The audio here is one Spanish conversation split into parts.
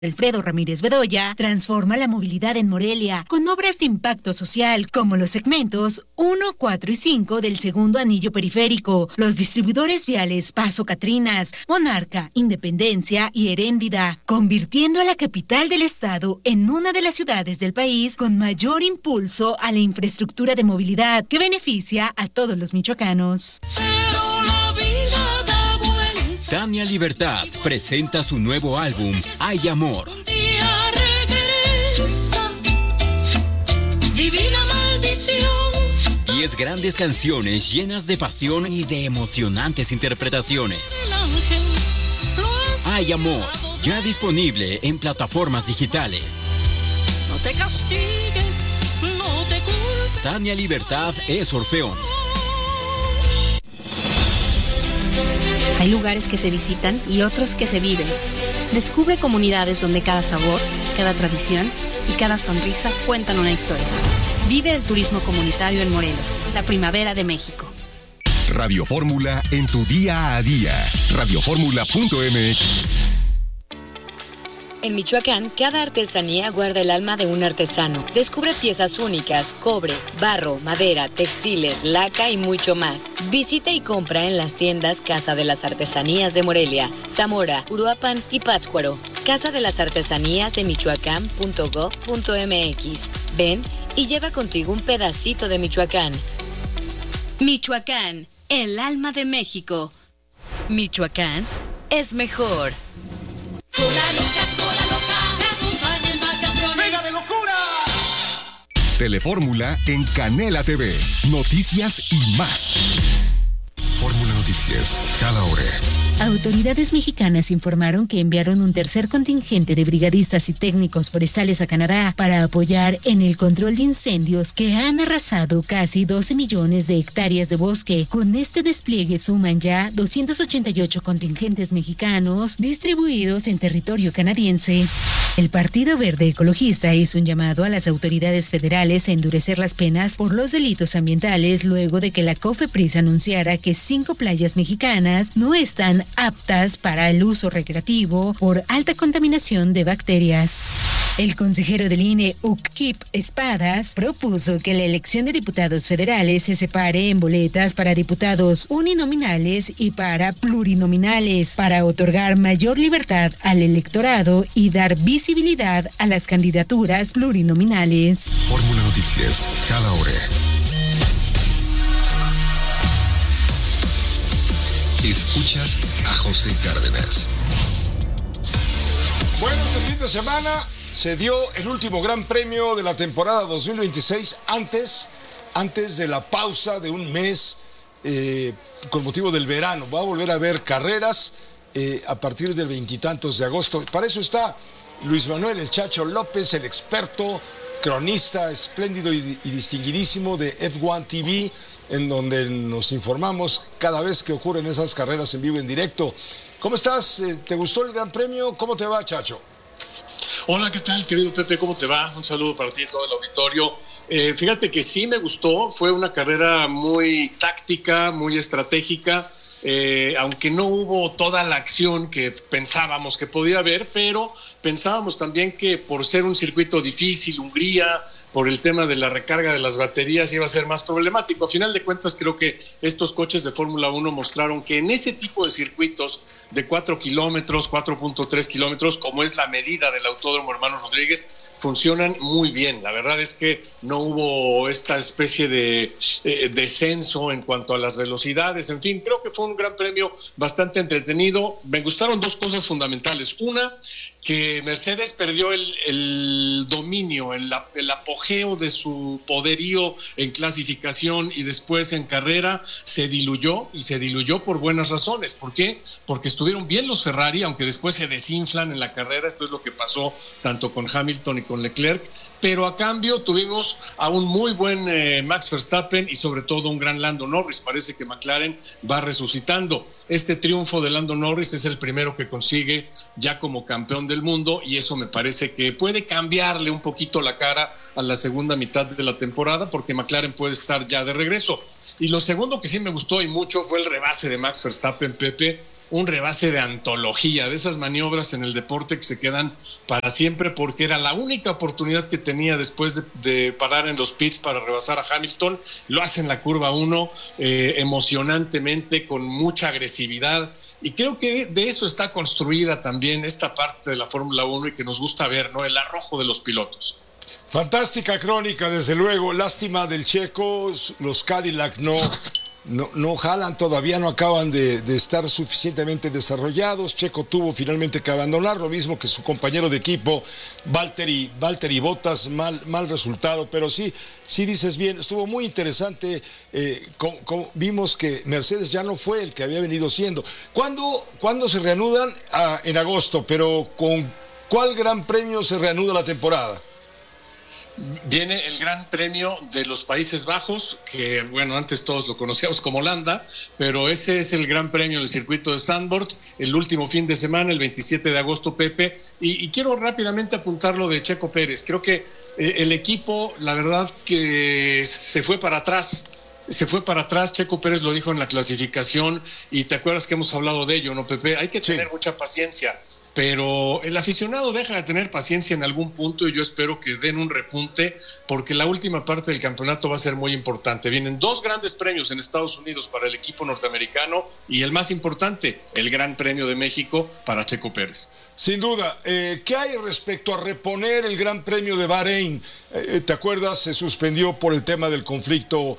Alfredo Ramírez Bedoya transforma la movilidad en Morelia con obras de impacto social como los segmentos 1, 4 y 5 del segundo anillo periférico, los distribuidores viales Paso Catrinas, Monarca, Independencia y Heréndida, convirtiendo a la capital del estado en una de las ciudades del país con mayor impulso a la infraestructura de movilidad que beneficia a todos los michoacanos. Tania Libertad presenta su nuevo álbum, Hay Amor. Un día regresa, divina maldición. 10 grandes canciones llenas de pasión y de emocionantes interpretaciones. Hay Amor, ya disponible en plataformas digitales. No te castigues, no te culpes. Tania Libertad es Orfeón. Hay lugares que se visitan y otros que se viven. Descubre comunidades donde cada sabor, cada tradición y cada sonrisa cuentan una historia. Vive el turismo comunitario en Morelos, la primavera de México. Radio Fórmula en tu día a día. Radioformula.mx. En Michoacán, cada artesanía guarda el alma de un artesano. Descubre piezas únicas, cobre, barro, madera, textiles, laca y mucho más. Visita y compra en las tiendas Casa de las Artesanías de Morelia, Zamora, Uruapan y Pátzcuaro. Casa de las Artesanías de Michoacán.gov.mx. Ven y lleva contigo un pedacito de Michoacán. Michoacán, el alma de México. Michoacán es mejor. Cola loca, te acompaña en vacaciones. ¡Venga de locura! Telefórmula en Canela TV. Noticias y más. Fórmula Noticias, cada hora. Autoridades mexicanas informaron que enviaron un tercer contingente de brigadistas y técnicos forestales a Canadá para apoyar en el control de incendios que han arrasado casi 12 millones de hectáreas de bosque. Con este despliegue suman ya 288 contingentes mexicanos distribuidos en territorio canadiense. El Partido Verde Ecologista hizo un llamado a las autoridades federales a endurecer las penas por los delitos ambientales luego de que la COFEPRIS anunciara que 5 playas mexicanas no están aptas para el uso recreativo por alta contaminación de bacterias. El consejero del INE, Uckip Espadas, propuso que la elección de diputados federales se separe en boletas para diputados uninominales y para plurinominales, para otorgar mayor libertad al electorado y dar visibilidad a las candidaturas plurinominales. Fórmula Noticias, cada hora. Escuchas a José Cárdenas. Bueno, este fin de semana se dio el último gran premio de la temporada 2026 antes de la pausa de un mes con motivo del verano. Va a volver a haber carreras a partir del 20 y tantos de agosto. Para eso está Luis Manuel El Chacho López, el experto, cronista espléndido y distinguidísimo de F1 TV, en donde nos informamos cada vez que ocurren esas carreras en vivo, en directo. ¿Cómo estás? ¿Te gustó el Gran Premio? ¿Cómo te va, Chacho? Hola, ¿qué tal, querido Pepe? ¿Cómo te va? Un saludo para ti y todo el auditorio. Fíjate que sí me gustó, fue una carrera muy táctica, muy estratégica, aunque no hubo toda la acción que pensábamos que podía haber, pero pensábamos también que por ser un circuito difícil, Hungría, por el tema de la recarga de las baterías iba a ser más problemático. A final de cuentas, creo que estos coches de Fórmula 1 mostraron que en ese tipo de circuitos de 4 kilómetros, 4.3 kilómetros, como es la medida del Autódromo Hermanos Rodríguez, funcionan muy bien. La verdad es que no hubo esta especie de descenso en cuanto a las velocidades. En fin, creo que fue un gran premio bastante entretenido. Me gustaron dos cosas fundamentales. Una, que Mercedes perdió el dominio, el apogeo de su poderío en clasificación y después en carrera se diluyó, y se diluyó por buenas razones. ¿Por qué? Porque estuvieron bien los Ferrari, aunque después se desinflan en la carrera. Esto es lo que pasó tanto con Hamilton y con Leclerc, pero a cambio tuvimos a un muy buen Max Verstappen y sobre todo un gran Lando Norris. Parece que McLaren va resucitando. Este triunfo de Lando Norris es el primero que consigue ya como campeón del mundo, y eso me parece que puede cambiarle un poquito la cara a la segunda mitad de la temporada, porque McLaren puede estar ya de regreso. Y lo segundo que sí me gustó y mucho fue el rebase de Max Verstappen, Pepe. un rebase de antología, de esas maniobras en el deporte que se quedan para siempre, porque era la única oportunidad que tenía después de parar en los pits para rebasar a Hamilton. Lo hace en la curva 1, emocionantemente, con mucha agresividad, y creo que de eso está construida también esta parte de la Fórmula 1 y que nos gusta ver, ¿no? El arrojo de los pilotos. Fantástica crónica, desde luego. Lástima del checo, los Cadillac no jalan, todavía no acaban de estar suficientemente desarrollados. Checo tuvo finalmente que abandonar, lo mismo que su compañero de equipo, Valtteri Bottas, mal resultado, pero sí dices bien, estuvo muy interesante. Vimos que Mercedes ya no fue el que había venido siendo. ¿Cuándo se reanudan? En agosto, pero ¿con cuál gran premio se reanuda la temporada? Viene el Gran Premio de los Países Bajos, que bueno, antes todos lo conocíamos como Holanda, pero ese es el Gran Premio del circuito de Zandvoort, el último fin de semana, el 27 de agosto, Pepe, y quiero rápidamente apuntar lo de Checo Pérez. Creo que el equipo, la verdad que se fue para atrás. Checo Pérez lo dijo en la clasificación, y te acuerdas que hemos hablado de ello, ¿no, Pepe? Hay que tener mucha paciencia, pero el aficionado deja de tener paciencia en algún punto, y yo espero que den un repunte, porque la última parte del campeonato va a ser muy importante. Vienen 2 grandes premios en Estados Unidos para el equipo norteamericano, y el más importante, el Gran Premio de México para Checo Pérez. Sin duda. ¿Qué hay respecto a reponer el Gran Premio de Bahrein? ¿Te acuerdas? Se suspendió por el tema del conflicto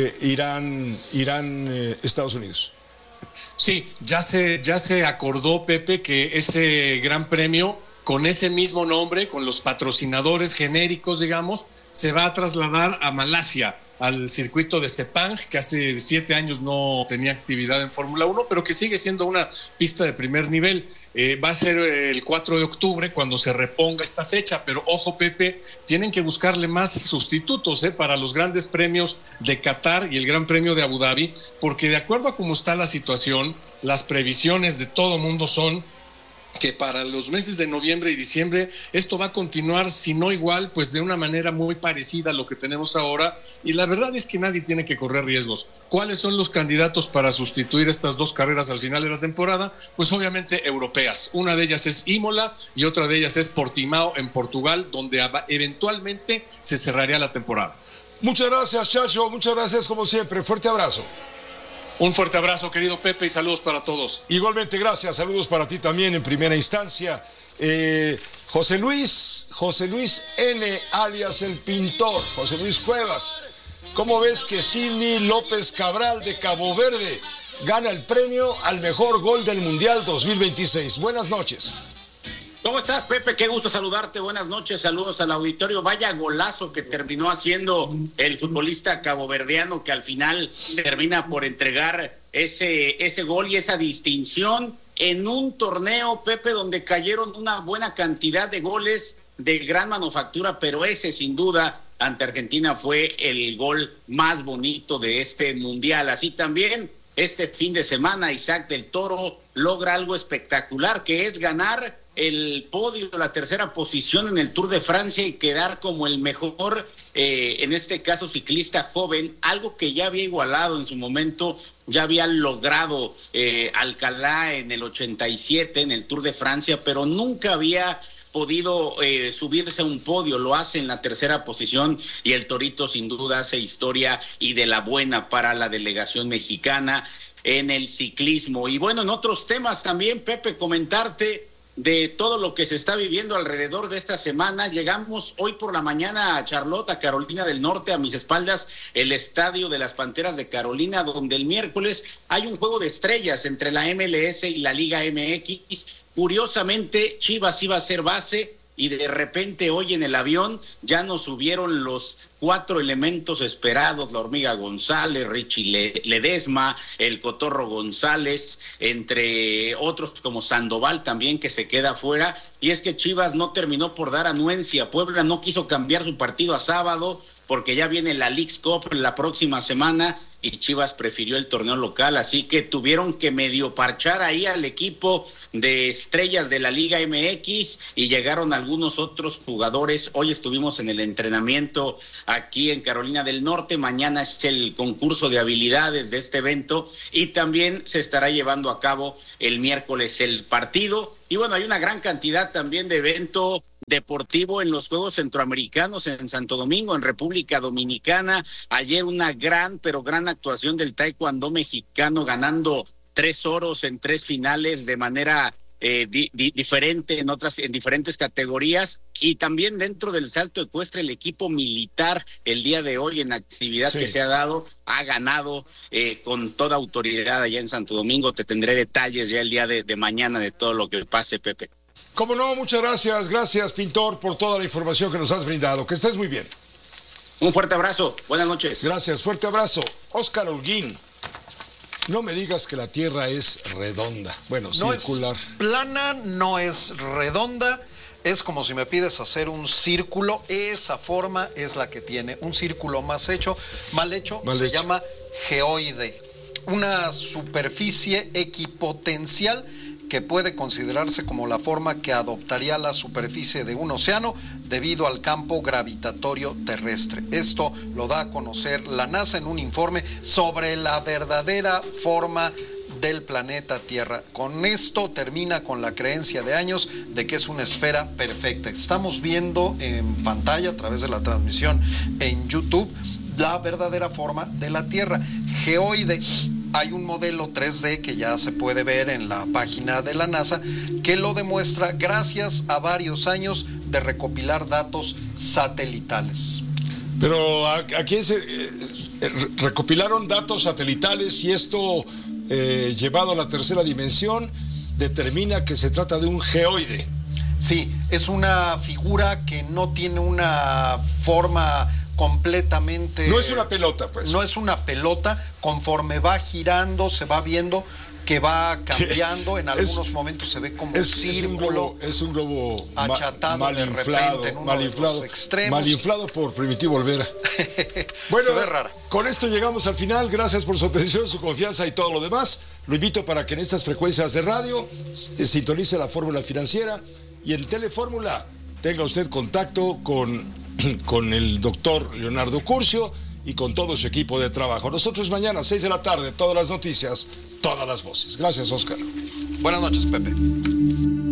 Irán-Estados Unidos. Sí, ya se acordó, Pepe, que ese Gran Premio, con ese mismo nombre, con los patrocinadores genéricos, digamos, se va a trasladar a Malasia, al circuito de Sepang, que hace 7 años no tenía actividad en Fórmula 1, pero que sigue siendo una pista de primer nivel. Va a ser el 4 de octubre cuando se reponga esta fecha, pero ojo, Pepe, tienen que buscarle más sustitutos para los grandes premios de Qatar y el Gran Premio de Abu Dhabi, porque de acuerdo a cómo está la situación, las previsiones de todo mundo son que para los meses de noviembre y diciembre esto va a continuar, si no igual, pues de una manera muy parecida a lo que tenemos ahora, y la verdad es que nadie tiene que correr riesgos. ¿Cuáles son los candidatos para sustituir estas 2 carreras al final de la temporada? Pues obviamente europeas. Una de ellas es Imola y otra de ellas es Portimao en Portugal, donde eventualmente se cerraría la temporada. Muchas gracias, Chacho, muchas gracias como siempre, fuerte abrazo. Un fuerte abrazo, querido Pepe, y saludos para todos. Igualmente, gracias. Saludos para ti también en primera instancia. José Luis N., alias El Pintor, José Luis Cuevas. ¿Cómo ves que Sidney López Cabral de Cabo Verde gana el premio al mejor gol del Mundial 2026? Buenas noches. ¿Cómo estás, Pepe? Qué gusto saludarte. Buenas noches, saludos al auditorio. Vaya golazo que terminó haciendo el futbolista caboverdiano, que al final termina por entregar ese gol y esa distinción en un torneo, Pepe, donde cayeron una buena cantidad de goles de gran manufactura, pero ese sin duda ante Argentina fue el gol más bonito de este mundial. Así también este fin de semana Isaac del Toro logra algo espectacular, que es ganar el podio, la tercera posición en el Tour de Francia y quedar como el mejor, en este caso ciclista joven, algo que ya había igualado en su momento, ya había logrado Alcalá en el 87 en el Tour de Francia, pero nunca había podido subirse a un podio. Lo hace en la tercera posición y el Torito sin duda hace historia y de la buena para la delegación mexicana en el ciclismo. Y bueno, en otros temas también, Pepe, comentarte de todo lo que se está viviendo alrededor de esta semana. Llegamos hoy por la mañana a Charlotte, a Carolina del Norte, a mis espaldas el estadio de las Panteras de Carolina, donde el miércoles hay un juego de estrellas entre la MLS y la Liga MX. Curiosamente, Chivas iba a ser base y de repente hoy en el avión ya nos subieron los 4 elementos esperados: la Hormiga González, Richie Ledesma, el Cotorro González, entre otros como Sandoval también, que se queda fuera. Y es que Chivas no terminó por dar anuencia. Puebla no quiso cambiar su partido a sábado porque ya viene la Leagues Cup la próxima semana y Chivas prefirió el torneo local, así que tuvieron que medio parchar ahí al equipo de estrellas de la Liga MX y llegaron algunos otros jugadores. Hoy estuvimos en el entrenamiento aquí en Carolina del Norte, mañana es el concurso de habilidades de este evento y también se estará llevando a cabo el miércoles el partido. Y bueno, hay una gran cantidad también de evento deportivo en los Juegos Centroamericanos en Santo Domingo, en República Dominicana. Ayer una gran actuación del taekwondo mexicano, ganando 3 oros en 3 finales de manera diferente en diferentes categorías. Y también dentro del salto ecuestre, el equipo militar el día de hoy en actividad que se ha dado, ha ganado con toda autoridad allá en Santo Domingo. Te tendré detalles ya el día de mañana de todo lo que pase, Pepe. Cómo no, muchas gracias. Gracias, Pintor, por toda la información que nos has brindado. Que estés muy bien. Un fuerte abrazo. Buenas noches. Gracias, fuerte abrazo. Óscar Holguín. No me digas que la Tierra es redonda. Bueno, no circular. Es plana, no es redonda. Es como si me pides hacer un círculo. Esa forma es la que tiene. Un círculo mal hecho se llama geoide. Una superficie equipotencial que puede considerarse como la forma que adoptaría la superficie de un océano debido al campo gravitatorio terrestre. Esto lo da a conocer la NASA en un informe sobre la verdadera forma del planeta Tierra. Con esto termina con la creencia de años de que es una esfera perfecta. Estamos viendo en pantalla a través de la transmisión en YouTube la verdadera forma de la Tierra, geoide. Hay un modelo 3D que ya se puede ver en la página de la NASA que lo demuestra gracias a varios años de recopilar datos satelitales. Pero aquí recopilaron datos satelitales y esto llevado a la tercera dimensión determina que se trata de un geoide. Sí, es una figura que no tiene una forma completamente... No es una pelota, pues. No es una pelota. Conforme va girando, se va viendo que va cambiando. En algunos momentos se ve como un círculo. Es un globo achatado mal de inflado, repente en uno de los extremos. Mal inflado por Primitivo Olvera. Bueno, se ve rara. Con esto llegamos al final. Gracias por su atención, su confianza y todo lo demás. Lo invito para que en estas frecuencias de radio sintonice la Fórmula Financiera y en Telefórmula tenga usted contacto con el doctor Leonardo Curcio y con todo su equipo de trabajo. Nosotros mañana, 6 de la tarde, todas las noticias, todas las voces. Gracias, Óscar. Buenas noches, Pepe.